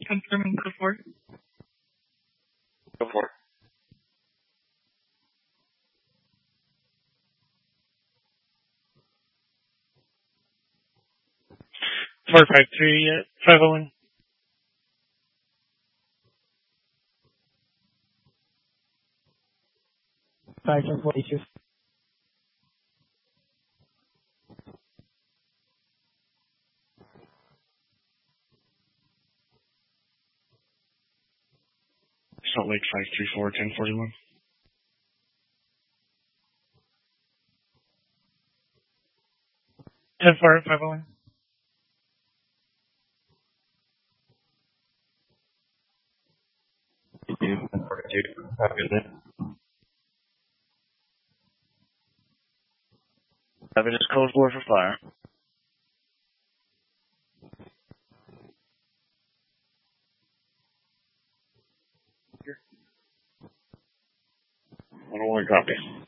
Confirming code 4. Go for it. Four five three 501. Sergeant, what issues? Salt Lake 534 1041. Ten four 501. Have a good day. Evidence code 4 for fire. I don't want to copy.